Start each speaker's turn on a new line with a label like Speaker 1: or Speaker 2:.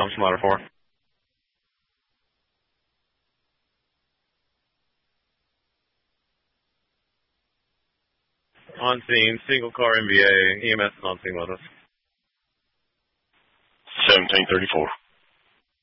Speaker 1: Thompson ladder 4. On scene, single car MVA, EMS is on scene with us.
Speaker 2: 1734.